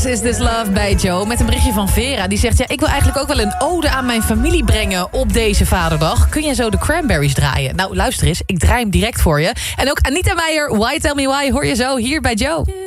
Is This Love bij Joe met een berichtje van Vera. Die zegt, ik wil eigenlijk ook wel een ode aan mijn familie brengen op deze vaderdag. Kun je zo de Cranberries draaien? Nou, luister eens, ik draai hem direct voor je. En ook Anita Meijer, Why Tell Me Why, hoor je zo hier bij Joe.